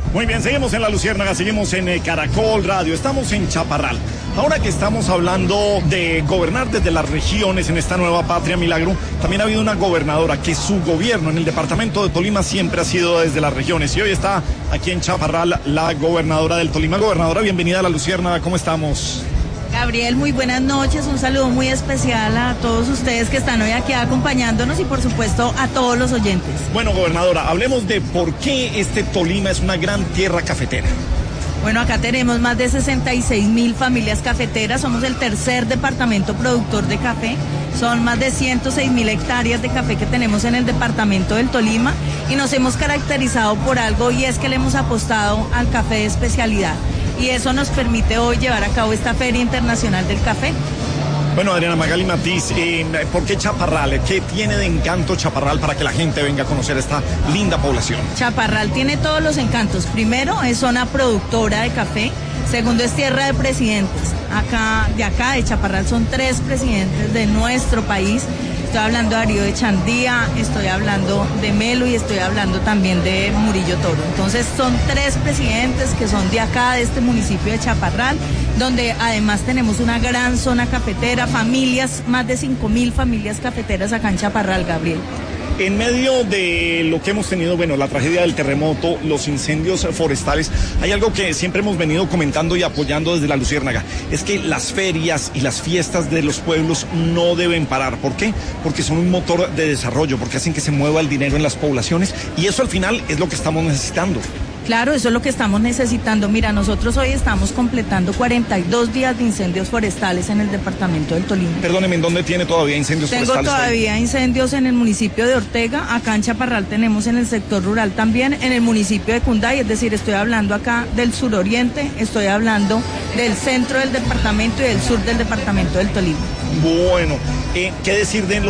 Muy bien, seguimos en La Luciérnaga, seguimos en Caracol Radio, estamos en Chaparral. Ahora que estamos hablando de gobernar desde las regiones en esta nueva patria, Milagro, también ha habido una gobernadora que su gobierno en el departamento de Tolima siempre ha sido desde las regiones. Y hoy está aquí en Chaparral la gobernadora del Tolima. Gobernadora, bienvenida a La Luciérnaga, ¿cómo estamos? Gabriel, muy buenas noches, un saludo muy especial a todos ustedes que están hoy aquí acompañándonos y por supuesto a todos los oyentes. Bueno, gobernadora, hablemos de por qué este Tolima es una gran tierra cafetera. Bueno, acá tenemos más de 66,000 familias cafeteras, somos el tercer departamento productor de café, son más de 106,000 hectáreas de café que tenemos en el departamento del Tolima y nos hemos caracterizado por algo y es que le hemos apostado al café de especialidad. Y eso nos permite hoy llevar a cabo esta Feria Internacional del Café. Bueno, Adriana Magali Matiz, ¿por qué Chaparral? ¿Qué tiene de encanto Chaparral para que la gente venga a conocer esta linda población? Chaparral tiene todos los encantos. Primero, es zona productora de café. Segundo, es tierra de presidentes. De Chaparral son 3 presidentes de nuestro país. Estoy hablando de Darío de Chandía, estoy hablando de Melo y estoy hablando también de Murillo Toro. Entonces son 3 presidentes que son de acá, de este municipio de Chaparral, donde además tenemos una gran zona cafetera, familias, más de 5,000 familias cafeteras acá en Chaparral, Gabriel. En medio de lo que hemos tenido, bueno, la tragedia del terremoto, los incendios forestales, hay algo que siempre hemos venido comentando y apoyando desde La Luciérnaga, es que las ferias y las fiestas de los pueblos no deben parar. ¿Por qué? Porque son un motor de desarrollo, porque hacen que se mueva el dinero en las poblaciones y eso al final es lo que estamos necesitando. Claro, eso es lo que estamos necesitando. Mira, nosotros hoy estamos completando 42 días de incendios forestales en el departamento del Tolima. Perdóneme, ¿en dónde tiene todavía incendios forestales? Tengo todavía incendios en el municipio de Ortega, acá en Chaparral tenemos en el sector rural también, en el municipio de Cunday, es decir, estoy hablando acá del suroriente, estoy hablando del centro del departamento y del sur del departamento del Tolima. Bueno, ¿qué decir de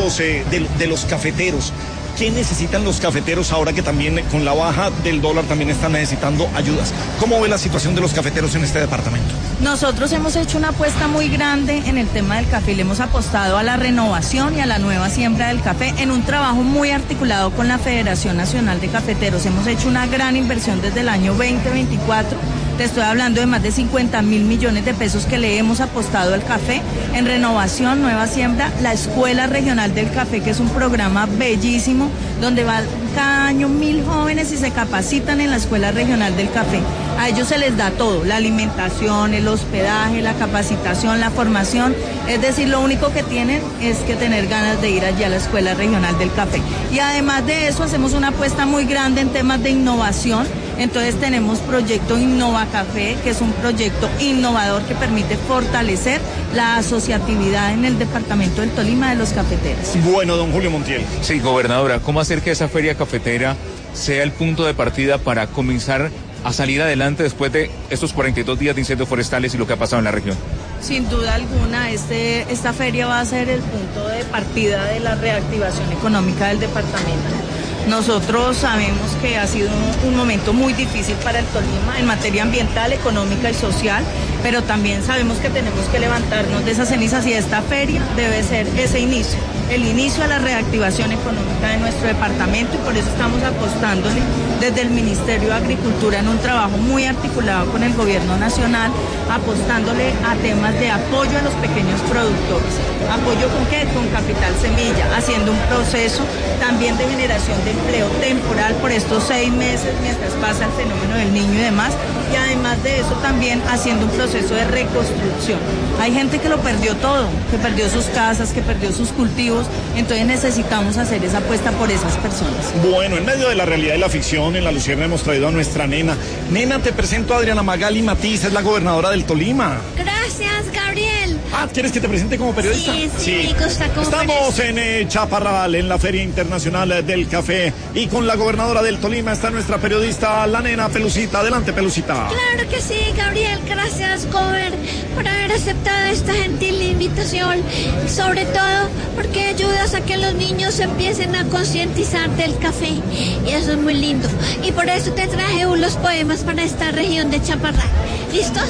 los cafeteros? ¿Qué necesitan los cafeteros ahora que también con la baja del dólar también están necesitando ayudas? ¿Cómo ve la situación de los cafeteros en este departamento? Nosotros hemos hecho una apuesta muy grande en el tema del café, le hemos apostado a la renovación y a la nueva siembra del café en un trabajo muy articulado con la Federación Nacional de Cafeteros. Hemos hecho una gran inversión desde el año 2024. Te estoy hablando de más de 50,000 millones de pesos que le hemos apostado al café en renovación, nueva siembra, la Escuela Regional del Café, que es un programa bellísimo, donde va cada año 1,000 jóvenes y se capacitan en la Escuela Regional del Café. A ellos se les da todo, la alimentación, el hospedaje, la capacitación, la formación. Es decir, lo único que tienen es que tener ganas de ir allí a la Escuela Regional del Café. Y además de eso, hacemos una apuesta muy grande en temas de innovación. Entonces tenemos proyecto Innova Café, que es un proyecto innovador que permite fortalecer la asociatividad en el departamento del Tolima de los cafeteros. Bueno, don Julio Montiel. Sí, gobernadora, ¿cómo hacer que esa feria cafetera sea el punto de partida para comenzar a salir adelante después de estos 42 días de incendios forestales y lo que ha pasado en la región? Sin duda alguna, esta feria va a ser el punto de partida de la reactivación económica del departamento. Nosotros sabemos que ha sido un momento muy difícil para el Tolima en materia ambiental, económica y social, pero también sabemos que tenemos que levantarnos de esas cenizas y esta feria debe ser ese inicio, el inicio a la reactivación económica de nuestro departamento y por eso estamos apostándole desde el Ministerio de Agricultura en un trabajo muy articulado con el Gobierno Nacional, apostándole a temas de apoyo a los pequeños productores. ¿Apoyo con qué? Con Capital Semilla, haciendo un proceso también de generación de empleo temporal por estos 6 meses mientras pasa el fenómeno del Niño y demás, y además de eso también haciendo un proceso de reconstrucción. Hay gente que lo perdió todo, que perdió sus casas, que perdió sus cultivos, entonces necesitamos hacer esa apuesta por esas personas. Bueno, en medio de la realidad y la ficción, en La Luciérnaga hemos traído a nuestra nena. Nena, te presento a Adriana Magali Matiz, es la gobernadora del Tolima. Gracias, Gabriel. ¿Quieres que te presente como periodista? Sí. Estamos en Chaparral, en la Feria Internacional del Café, y con la gobernadora del Tolima está nuestra periodista, la nena Pelucita. Adelante, Pelucita. Claro que sí, Gabriel. Gracias, Gober, por haber aceptado esta gentil invitación, sobre todo porque ayudas a que los niños empiecen a concientizar del café, y eso es muy lindo. Y por eso te traje unos poemas para esta región de Chaparral. ¿Listos?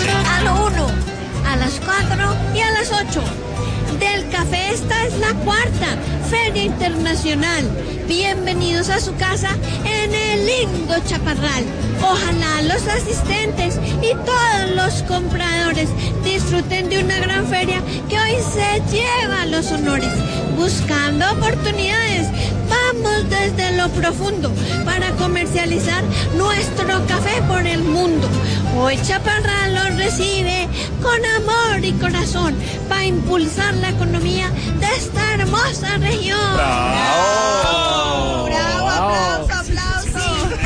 A lo 1, a las 4 y a las 8. Del café, esta es la 4ª Feria Internacional. Bienvenidos a su casa en el lindo Chaparral. Ojalá los asistentes y todos los compradores disfruten de una gran feria que hoy se lleva los honores. Buscando oportunidades, vamos desde lo profundo para comercializar nuestro café por el mundo. Hoy Chaparral los recibe con amor y corazón para impulsar la economía de esta hermosa región. ¡Bravo! ¡Bravo! ¡Aplauso!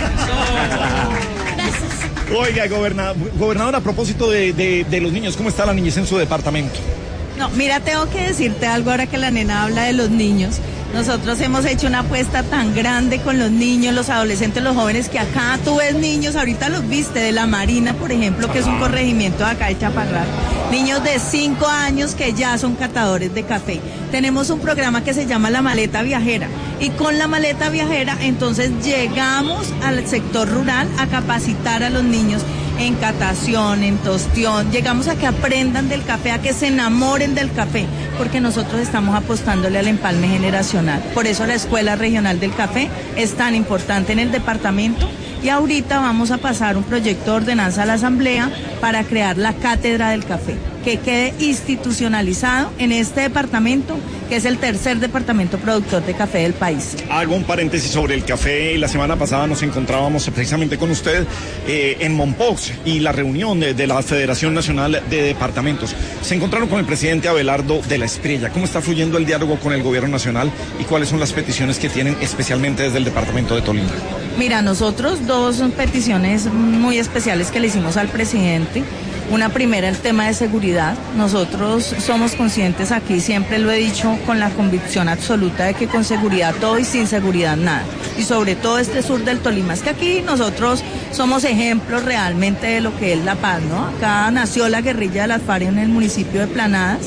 Gracias. Oiga, gobernador, a propósito de los niños, ¿cómo está la niñez en su departamento? No, mira, tengo que decirte algo ahora que la nena habla de los niños. Nosotros hemos hecho una apuesta tan grande con los niños, los adolescentes, los jóvenes, que acá tú ves niños, ahorita los viste, de La Marina, por ejemplo, que es un corregimiento de acá de Chaparral. Niños de 5 años que ya son catadores de café. Tenemos un programa que se llama La Maleta Viajera. Y con La Maleta Viajera, entonces llegamos al sector rural a capacitar a los niños en catación, en tostión. Llegamos a que aprendan del café, a que se enamoren del café, porque nosotros estamos apostándole al empalme generacional. Por eso la Escuela Regional del Café es tan importante en el departamento. Y ahorita vamos a pasar un proyecto de ordenanza a la Asamblea para crear la Cátedra del Café, que quede institucionalizado en este departamento, que es el tercer departamento productor de café del país. Hago un paréntesis sobre el café. La semana pasada nos encontrábamos precisamente con usted en Mompox y la reunión de la Federación Nacional de Departamentos. Se encontraron con el presidente Abelardo de la Espriella. ¿Cómo está fluyendo el diálogo con el gobierno nacional y cuáles son las peticiones que tienen especialmente desde el departamento de Tolima? Mira, nosotros dos peticiones muy especiales que le hicimos al presidente. Una primera, el tema de seguridad. Nosotros somos conscientes aquí, siempre lo he dicho con la convicción absoluta de que con seguridad todo y sin seguridad nada. Y sobre todo este sur del Tolima. Es que aquí nosotros somos ejemplos realmente de lo que es la paz, ¿no? Acá nació la guerrilla de las FARC en el municipio de Planadas.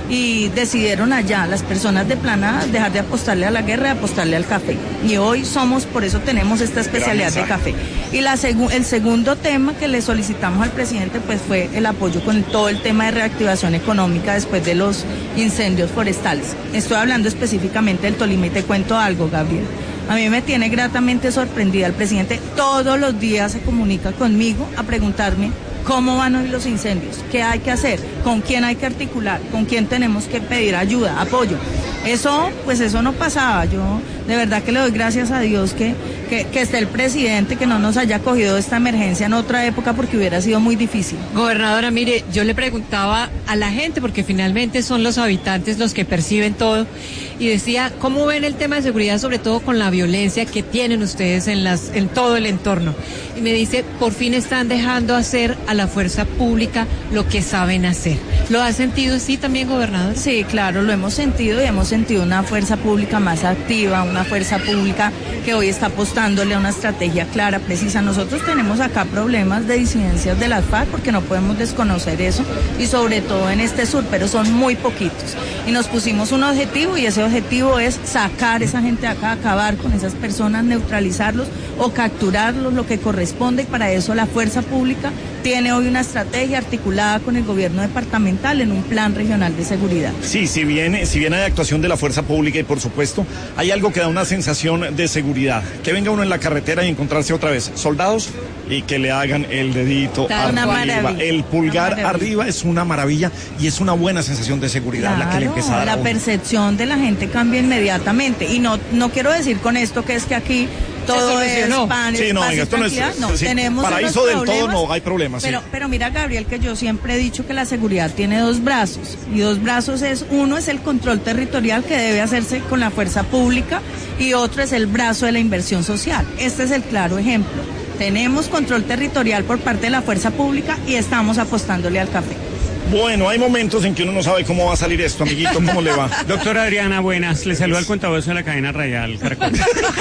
Y decidieron allá, las personas de Planadas, dejar de apostarle a la guerra y apostarle al café. Y hoy por eso tenemos esta especialidad de café. Y el segundo tema que le solicitamos al presidente pues fue el apoyo con todo el tema de reactivación económica después de los incendios forestales. Estoy hablando específicamente del Tolima y te cuento algo, Gabriel. A mí me tiene gratamente sorprendida el presidente. Todos los días se comunica conmigo a preguntarme cómo van hoy los incendios, qué hay que hacer, con quién hay que articular, con quién tenemos que pedir ayuda, apoyo. Eso no pasaba. Yo de verdad que le doy gracias a Dios que esté el presidente, que no nos haya cogido esta emergencia en otra época porque hubiera sido muy difícil. Gobernadora, mire, yo le preguntaba a la gente, porque finalmente son los habitantes los que perciben todo, y decía, ¿cómo ven el tema de seguridad, sobre todo con la violencia que tienen ustedes en todo el entorno? Y me dice, por fin están dejando hacer a la fuerza pública lo que saben hacer. ¿Lo ha sentido así también, gobernador? Sí, claro, lo hemos sentido y hemos sentido una fuerza pública más activa, una fuerza pública que hoy está apostándole a una estrategia clara, precisa. Nosotros tenemos acá problemas de disidencias de las FARC porque no podemos desconocer eso y sobre todo en este sur, pero son muy poquitos. Y nos pusimos un objetivo y ese objetivo es sacar esa gente de acá, acabar con esas personas, neutralizarlos o capturarlos, lo que corresponde, y para eso la fuerza pública tiene hoy una estrategia articulada con el gobierno departamental en un plan regional de seguridad. Sí, si bien hay actuación de la fuerza pública y por supuesto hay algo que da una sensación de seguridad, que venga uno en la carretera y encontrarse otra vez soldados y que le hagan el dedito arriba, el pulgar arriba, es una maravilla y es una buena sensación de seguridad, claro, la que le empieza a dar a uno. La percepción de la gente cambia inmediatamente y no quiero decir con esto que es que aquí todo es pan, sí, no, esto no es, sí, tenemos paraíso del todo, no hay problema. Pero mira, Gabriel, que yo siempre he dicho que la seguridad tiene dos brazos, y dos brazos uno es el control territorial que debe hacerse con la fuerza pública y otro es el brazo de la inversión social. Este es el claro ejemplo. Tenemos control territorial por parte de la fuerza pública y estamos apostándole al café. Bueno, hay momentos en que uno no sabe cómo va a salir esto, amiguito, ¿cómo le va? Doctora Adriana, buenas. Le saluda el cuentabueso de la cadena radial Caracol.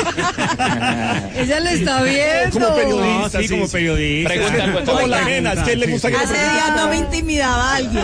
Ella le está viendo. Como periodista, no, sí, como periodista. Pregunta, como la nena, es que le gusta que hace días no me intimidaba a alguien.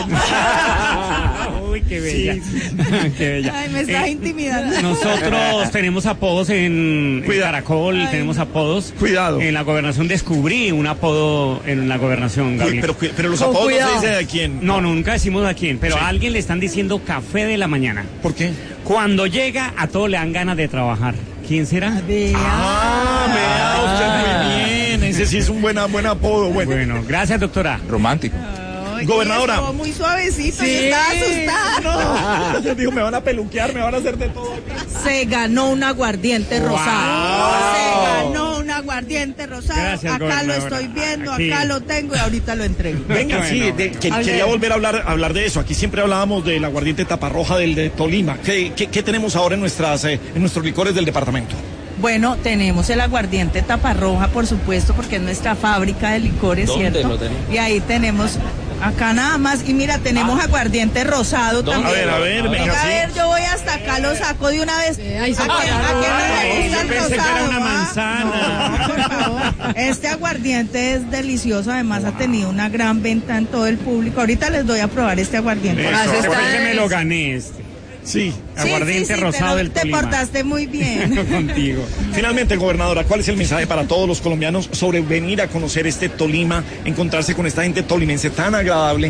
Uy, qué bella. Sí. Qué bella. Ay, me estás intimidando. Nosotros tenemos apodos en Caracol, tenemos apodos. Cuidado. En la gobernación descubrí un apodo en la gobernación, Gabriel. Pero los apodos no se dicen a quién. No, nunca decimos a quién, pero a alguien le están diciendo café de la mañana. ¿Por qué? Cuando llega, a todos le dan ganas de trabajar. ¿Quién será? Vea usted muy bien. Ese ese sí es un buen apodo. Bueno, gracias, doctora. Romántico. Ay, Gobernadora. estuvo muy suavecito, Sí. y estaba asustada. Yo digo, me van a peluquear, me van a hacer de todo. Se ganó un aguardiente Wow. rosado. Se ganó un aguardiente rosado. Gracias, acá lo gobernadora. estoy viendo, Aquí. acá lo tengo y ahorita lo entrego. Venga, Bueno, sí, bueno. quería volver a hablar de eso. Aquí siempre hablábamos del aguardiente taparroja del de Tolima. ¿Qué tenemos ahora en nuestros licores del departamento? Bueno, tenemos el aguardiente taparroja, por supuesto, porque es nuestra fábrica de licores, ¿cierto? Y ahí tenemos, acá nada más, y mira, tenemos aguardiente rosado también. A ver, venga, A sí. ver, yo voy hasta acá, lo saco de una vez. ahí se ¿A quién no le gusta Yo el pensé que era rosado, una ah? manzana. No, por favor. Este aguardiente es delicioso, además ha tenido una gran venta en todo el público. Ahorita les doy a probar este aguardiente. Eso, Ah, eso se fue está que me es- lo gané este. Sí. Aguardiente rosado del te Tolima. portaste muy bien. Contigo. Finalmente, gobernadora, ¿cuál es el mensaje para todos los colombianos sobre venir a conocer este Tolima, encontrarse con esta gente tolimense tan agradable?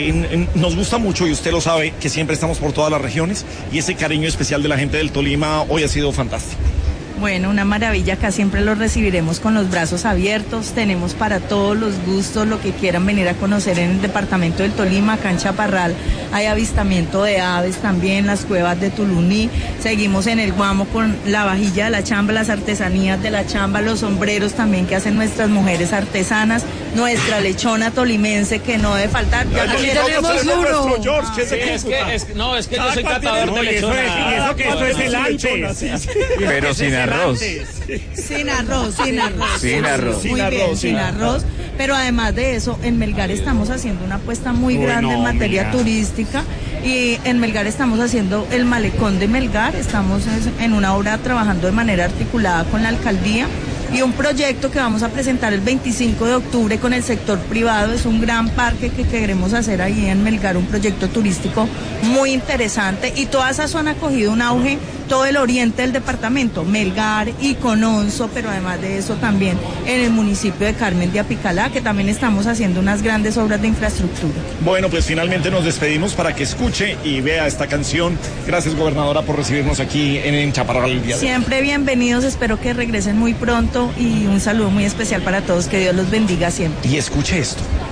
Nos gusta mucho, y usted lo sabe, que siempre estamos por todas las regiones, y ese cariño especial de la gente del Tolima hoy ha sido fantástico. Bueno, una maravilla, acá siempre los recibiremos con los brazos abiertos, tenemos para todos los gustos lo que quieran venir a conocer en el departamento del Tolima, acá en Chaparral hay avistamiento de aves también, las cuevas de Tuluní, seguimos en el Guamo con la vajilla de la chamba, las artesanías de la chamba, los sombreros también que hacen nuestras mujeres artesanas, nuestra lechona tolimense que no debe faltar. Ya Ay, no no, quiero- tenemos nuestro duro. George, que es de Sí, es Cúcuta. que yo Cada soy cual catador tiene- de y eso lechona. es, y eso que esto es el Lechona, antes. sí, sí. Pero sin arroz. Sin arroz, sin arroz. Sin arroz. Muy Sin bien, arroz, sin sí. arroz. Pero además de eso, en Melgar estamos haciendo una apuesta muy Uy, grande en no, materia mira. turística. Y en Melgar estamos haciendo el malecón de Melgar. Estamos en una obra trabajando de manera articulada con la alcaldía. Y un proyecto que vamos a presentar el 25 de octubre con el sector privado. Es un gran parque que queremos hacer ahí en Melgar, un proyecto turístico muy interesante. Y toda esa zona ha cogido un auge, todo el oriente del departamento, Melgar y Cononso, pero además de eso también en el municipio de Carmen de Apicalá, que también estamos haciendo unas grandes obras de infraestructura. Bueno, pues finalmente nos despedimos para que escuche y vea esta canción. Gracias, gobernadora, por recibirnos aquí en Chaparral el día de hoy. Siempre bienvenidos, espero que regresen muy pronto y un saludo muy especial para todos, que Dios los bendiga siempre. Y escuche esto.